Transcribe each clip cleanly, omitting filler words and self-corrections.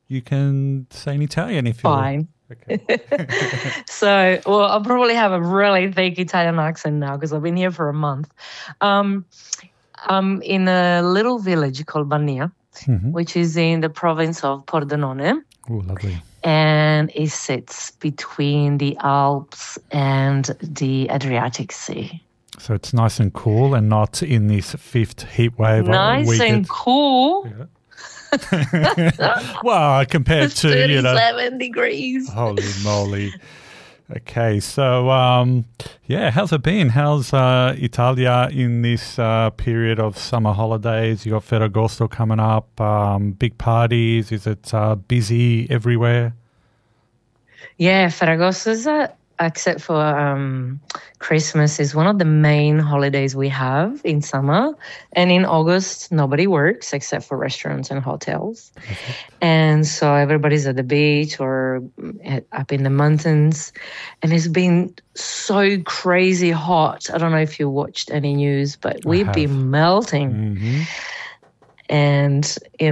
you can say in Italian if you Fine. Okay. So, well, I'll probably have a really thick Italian accent now because I've been here for a month. I'm in a little village called Bannia, which is in the province of Pordenone. Oh, lovely. And it sits between the Alps and the Adriatic Sea. So it's nice and cool and not in this fifth heat wave. Nice and cool. Yeah. Well, compared to, 37 degrees. Holy moly. Okay, so, how's it been? How's Italia in this period of summer holidays? You got Ferragosto coming up, big parties. Is it busy everywhere? Yeah, Ferragosto, except for Christmas, is one of the main holidays we have in summer. And in August, nobody works except for restaurants and hotels. And so everybody's at the beach or up in the mountains. And it's been so crazy hot. I don't know if you watched any news, but we've been melting. Mm-hmm. And,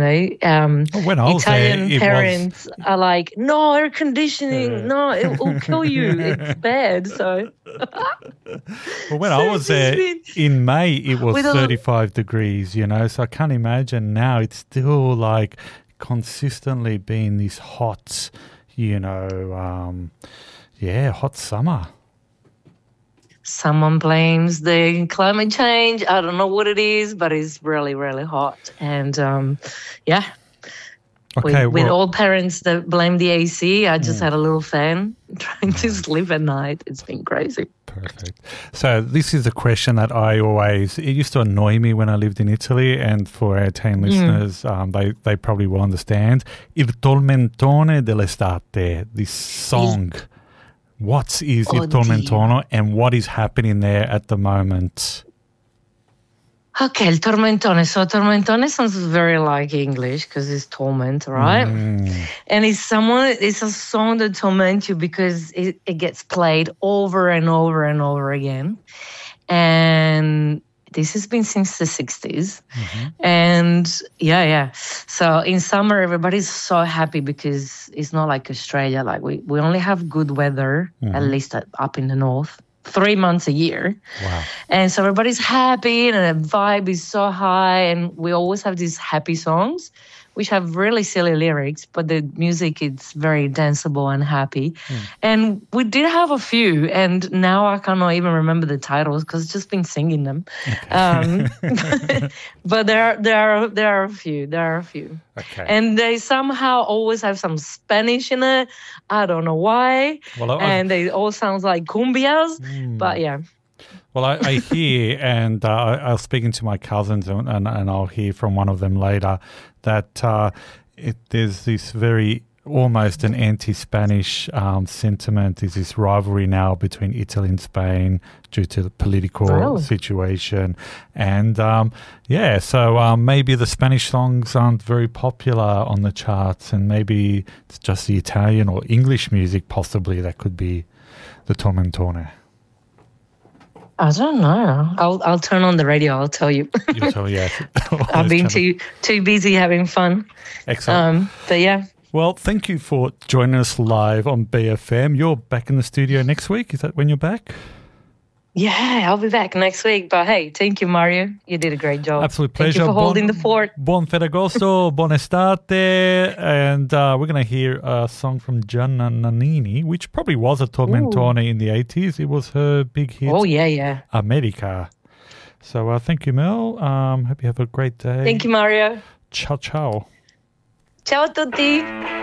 Italian parents are like, no, air conditioning, no, it will kill you. It's bad. So, well, when I was there in May, it was 35 degrees, so I can't imagine now it's still like consistently being this hot, hot summer. Someone blames the climate change. I don't know what it is, but it's really, really hot. And, with all parents that blame the AC, I just had a little fan trying to sleep at night. It's been crazy. Perfect. So this is a question that it used to annoy me when I lived in Italy, and for our Italian listeners, they probably will understand. Il tormentone dell'estate, this song. What is Il Tormentone and what is happening there at the moment? Okay, Il Tormentone. So Tormentone sounds very like English because it's torment, right? And it's a song that torments you because it gets played over and over and over again. And this has been since the 60s. And so in summer, everybody's so happy because it's not like Australia. Like we only have good weather, at least up in the north, 3 months a year. Wow. And so everybody's happy and the vibe is so high. And we always have these happy songs, which have really silly lyrics, but the music is very danceable and happy. And we did have a few, and now I cannot even remember the titles because I've just been singing them. Okay. But there are a few. Okay. And they somehow always have some Spanish in it. I don't know why. And they all sound like cumbias, but yeah. Well, I hear, and I was speaking to my cousins, and I'll hear from one of them later, that there's this very almost an anti-Spanish sentiment. There's this rivalry now between Italy and Spain due to the political situation. And, so maybe the Spanish songs aren't very popular on the charts, and maybe it's just the Italian or English music possibly that could be the Tormentone. I don't know. I'll turn on the radio. I'll tell you. You'll tell me, yeah. I've been too busy having fun. Excellent. But yeah. Well, thank you for joining us live on BFM. You're back in the studio next week. Is that when you're back? Yeah, I'll be back next week. But hey, thank you, Mario. You did a great job. Absolute pleasure. Thank you for holding the fort. Buon Ferragosto, buon estate. And we're going to hear a song from Gianna Nannini, which probably was a Tormentone in the 80s. It was her big hit. Oh, yeah. America. So thank you, Mel. Hope you have a great day. Thank you, Mario. Ciao, ciao. Ciao a tutti.